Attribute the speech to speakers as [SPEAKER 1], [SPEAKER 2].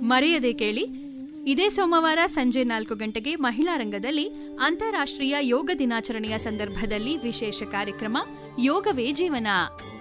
[SPEAKER 1] ಮರೆಯದೆ ಕೇಳಿ. ಇದೇ ಸೋಮವಾರ ಸಂಜೆ 4 ಗಂಟೆಗೆ ಮಹಿಳಾ ರಂಗದಲ್ಲಿ ಅಂತಾರಾಷ್ಟ್ರೀಯ ಯೋಗ ದಿನಾಚರಣೆಯ ಸಂದರ್ಭದಲ್ಲಿ ವಿಶೇಷ ಕಾರ್ಯಕ್ರಮ ಯೋಗವೇ ಜೀವನ.